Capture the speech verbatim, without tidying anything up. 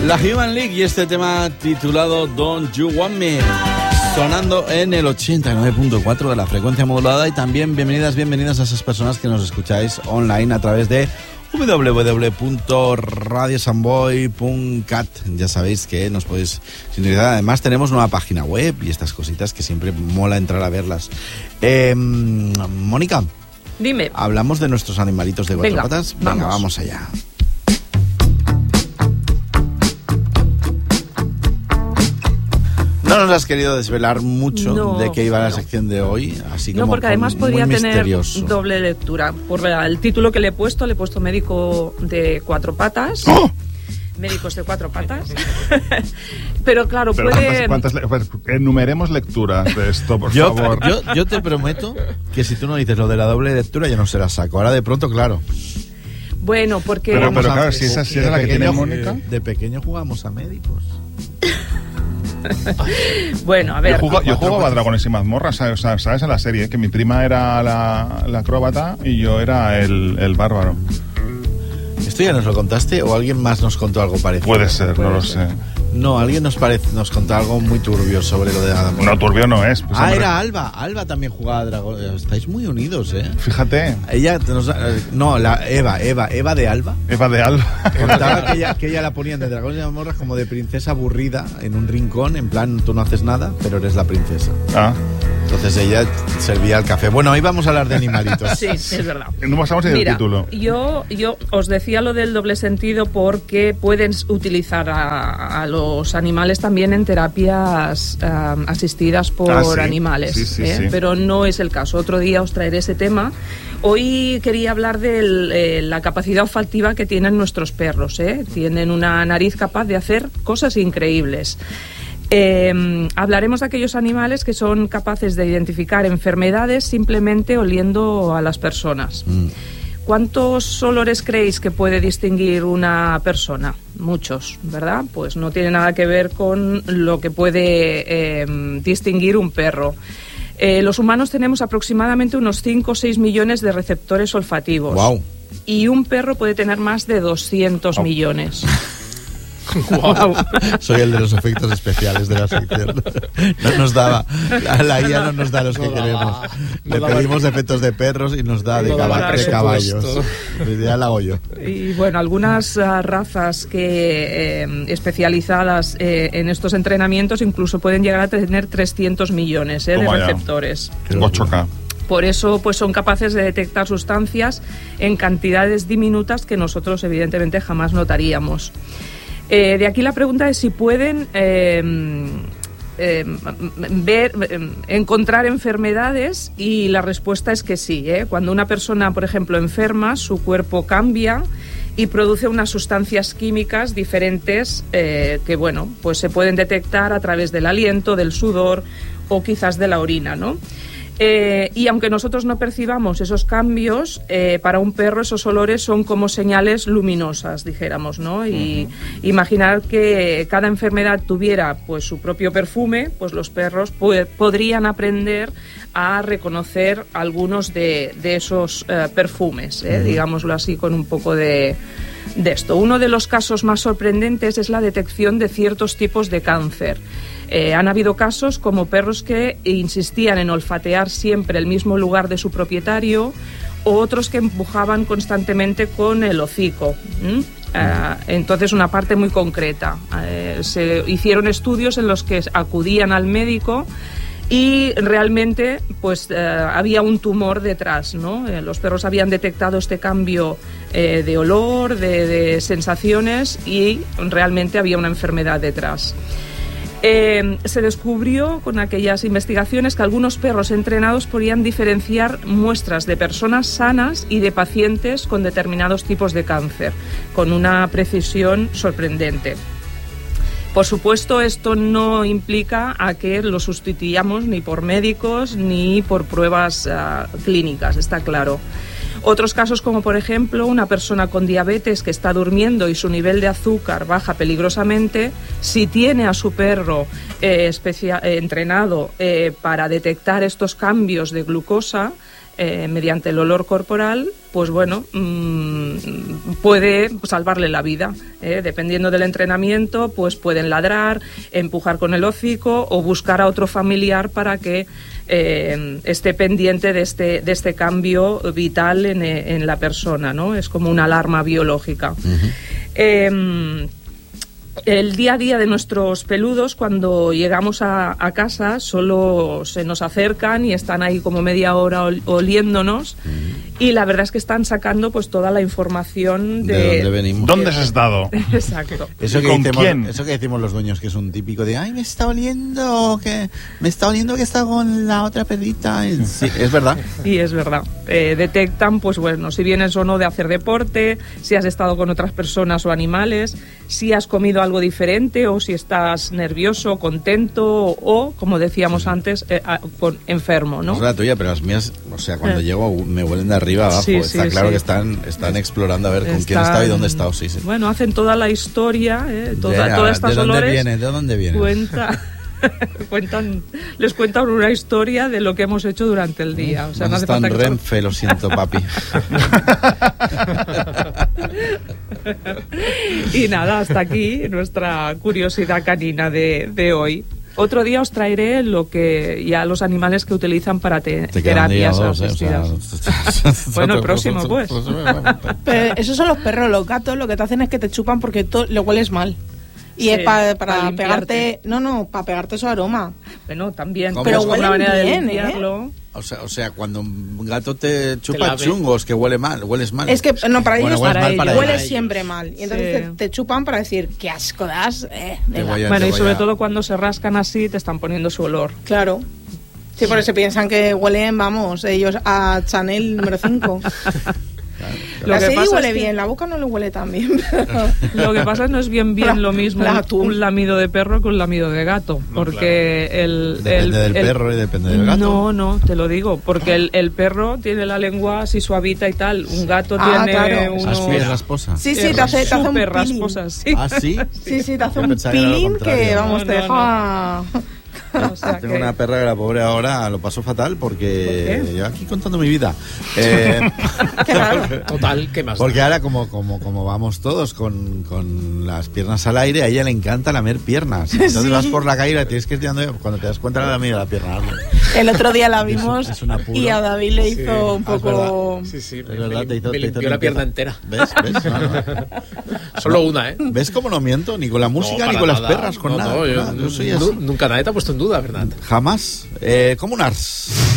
La Human League y este tema titulado Don't You Want Me, sonando en el ochenta y nueve punto cuatro de la frecuencia modulada. Y también bienvenidas, bienvenidas a esas personas que nos escucháis online a través de doble u doble u doble u punto radio samboy punto cat. Ya sabéis que nos podéis sintonizar. Además tenemos nueva página web y estas cositas que siempre mola entrar a verlas. Eh, Mónica, dime. ¿Hablamos de nuestros animalitos de cuatro Venga, patas? Venga, vamos. vamos allá. No nos has querido desvelar mucho no, de qué iba la no. sección de hoy, así No, como porque además muy podría tener misterioso. doble lectura. Por la- el título que le he puesto, le he puesto médico de cuatro patas. ¡Oh! Médicos de cuatro patas. Pero claro, Pero puede... ¿cuántas, cuántas le- pues, enumeremos lecturas de esto, por Yo, favor. yo, yo te prometo que si tú no dices lo de la doble lectura, yo no se la saco. Ahora de pronto, claro. Bueno, porque... Pero- Vamos a- claro, si esa- si esa es la que pequeño- tiene Mónica. De pequeño jugamos a médicos. Bueno, a Yo, ver... jugo- yo jugaba a Dragones y Mazmorras, ¿sabes? ¿sabes? En la serie, que mi prima era la, la acróbata y yo era el, el bárbaro. ¿Esto ya nos lo contaste o alguien más nos contó algo parecido? Puede ser, Puede no lo ser. sé. No, alguien nos parece, nos contó algo muy turbio sobre lo de Adam. No, turbio no es. Pues, Ah, hombre, era Alba. Alba también jugaba a Dragón. Estáis muy unidos, ¿eh? Fíjate, Ella nos, eh, no, la Eva, Eva, Eva de Alba. Eva de Alba. Contaba que ella, que ella la ponían de Dragones y Mazmorras como de princesa aburrida en un rincón, en plan, tú no haces nada, pero eres la princesa. Ah, Entonces ella servía el café. Bueno, hoy vamos a hablar de animalitos. Sí, es verdad. no pasamos en el Mira, título. yo, yo os decía lo del doble sentido porque pueden utilizar a, a los animales también en terapias eh, asistidas por Ah, sí. animales, Sí, sí, ¿eh? sí. Pero no es el caso. Otro día os traeré ese tema. Hoy quería hablar de eh, la capacidad olfativa que tienen nuestros perros, ¿eh? Tienen una nariz capaz de hacer cosas increíbles. Eh, hablaremos de aquellos animales que son capaces de identificar enfermedades simplemente oliendo a las personas. Mm. ¿Cuántos olores creéis que puede distinguir una persona? Muchos, ¿verdad? Pues no tiene nada que ver con lo que puede eh, distinguir un perro. Eh, los humanos tenemos aproximadamente unos cinco o seis millones de receptores olfativos. Guau. Y un perro puede tener más de doscientos Oh. millones. Wow. Soy el de los efectos especiales de la sección. No nos daba, la, la I A no nos da los que No daba, queremos. no Le daba- pedimos efectos de perros y nos da de, No daba caba- de presupuesto. caballos. Ya la hago yo. Y bueno, algunas uh, razas que eh, especializadas eh, en estos entrenamientos incluso pueden llegar a tener trescientos millones eh, de Toma ya. receptores. ocho K. Por eso, pues son capaces de detectar sustancias en cantidades diminutas que nosotros evidentemente jamás notaríamos. Eh, de aquí la pregunta es si pueden eh, eh, ver, eh, encontrar enfermedades, y la respuesta es que sí, ¿eh? Cuando una persona, por ejemplo, enferma, su cuerpo cambia y produce unas sustancias químicas diferentes eh, que, bueno, pues se pueden detectar a través del aliento, del sudor o quizás de la orina, ¿no? Eh, y aunque nosotros no percibamos esos cambios, eh, para un perro esos olores son como señales luminosas, dijéramos, ¿no? Y uh-huh. Imaginar que cada enfermedad tuviera pues su propio perfume, pues los perros pu- podrían aprender a reconocer algunos de, de esos eh, perfumes, ¿eh? Uh-huh. Digámoslo así, con un poco de, de esto. Uno de los casos más sorprendentes es la detección de ciertos tipos de cáncer. Eh, han habido casos como perros que insistían en olfatear siempre el mismo lugar de su propietario, o otros que empujaban constantemente con el hocico. ¿Mm? Uh, entonces, una parte muy concreta. Uh, se hicieron estudios en los que acudían al médico y realmente pues uh, había un tumor detrás, ¿no? Eh, los perros habían detectado este cambio eh, de olor, de, de sensaciones, y realmente había una enfermedad detrás. Eh, se descubrió con aquellas investigaciones que algunos perros entrenados podían diferenciar muestras de personas sanas y de pacientes con determinados tipos de cáncer, con una precisión sorprendente. Por supuesto, esto no implica a que lo sustituyamos ni por médicos ni por pruebas uh, clínicas, está claro. Otros casos, como por ejemplo una persona con diabetes que está durmiendo y su nivel de azúcar baja peligrosamente, si tiene a su perro eh, especia- eh, entrenado eh, para detectar estos cambios de glucosa, eh, mediante el olor corporal, pues bueno, mmm, puede salvarle la vida. ¿eh? Dependiendo del entrenamiento, pues pueden ladrar, empujar con el hocico o buscar a otro familiar para que eh, esté pendiente de este, de este cambio vital en, en la persona, ¿no? Es como una alarma biológica. Uh-huh. eh, El día a día de nuestros peludos, cuando llegamos a, a casa, solo se nos acercan y están ahí como media hora ol, oliéndonos, mm. y la verdad es que están sacando pues toda la información de... ¿De dónde venimos? ¿Dónde has estado? Exacto. Eso que, ¿Con decimos, quién? Eso que decimos los dueños, que es un típico de, ay, me está oliendo, que me está oliendo que está con la otra perrita. Sí, es verdad. Sí, es verdad. Eh, detectan, pues bueno, si vienes o no de hacer deporte, si has estado con otras personas o animales, si has comido algo diferente o si estás nervioso, contento o, como decíamos sí. antes, eh, a, con, enfermo, ¿no? Es la tuya, pero las mías, o sea, cuando eh. llego me huelen de arriba abajo. Sí, está sí, claro sí. que están, están explorando a ver están, con quién he estado y dónde he estado. Sí, sí. Bueno, hacen toda la historia, eh, toda, de, todas estas ¿de dónde olores. Viene, ¿De dónde viene? Cuenta... cuentan, les cuentan una historia de lo que hemos hecho durante el día. O sea, no hace está falta en que Renfe, lo siento, papi. Y nada, hasta aquí nuestra curiosidad canina de, de hoy. Otro día os traeré lo que ya los animales que utilizan para te, te terapias dos, asistidas. Eh, o sea, bueno, el próximo, pues. Pero esos son los perros, los gatos lo que te hacen es que te chupan porque to- le hueles mal. Y sí, es pa, para, para pegarte, no, no, para pegarte su aroma. Bueno, también. Pero es huele una manera bien, de limpiarlo. ¿eh? O sea, o sea, cuando un gato te chupa te chungos, que huele mal, hueles mal. Es que, no, para bueno, ellos, para para ellos. ellos. Huele ellos. siempre mal. Y entonces sí. te, te chupan para decir, qué asco das. Eh, a, bueno, y sobre a... todo cuando se rascan así, te están poniendo su olor. Claro. Sí, por eso piensan que huelen, vamos, ellos a Chanel número cinco. Claro, claro. La serie huele es que... bien, la boca no le huele tan bien. Pero... Lo que pasa es que no es bien bien lo mismo un lamido de perro que un lamido de gato, no, porque claro. el, depende el del el, perro y depende del gato. No, no, te lo digo, porque el, el perro tiene la lengua así suavita y tal, un gato ah, tiene claro. unos... Así es rasposa. Sí, sí, te hace, te hace un peeling. rasposas, sí. ¿Ah, sí? Sí, sí, te hace un peeling que, vamos, no, te deja... No. O sea, tengo que... una perra que la pobre ahora lo pasó fatal porque ¿por yo aquí contando mi vida eh... qué raro. Total, ¿qué más? Porque ahora como, como, como vamos todos con, con las piernas al aire, a ella le encanta lamer piernas, entonces sí. vas por la calle y la tienes que ir tirando, cuando te das cuenta la mira la pierna. El otro día la vimos es, es y a David le hizo sí. un poco ah, sí, sí, es verdad, me, te hizo, me te hizo limpió la pierna entera. ¿Ves? ¿Ves? No, no. Solo no. una, ¿eh? ¿Ves cómo no miento? Ni con la música, no, ni con nada. Las perras, con no, nada, no, yo, nada. Yo soy no, así. Nunca nadie te ha puesto en duda, ¿verdad? Jamás. Eh, como un ars.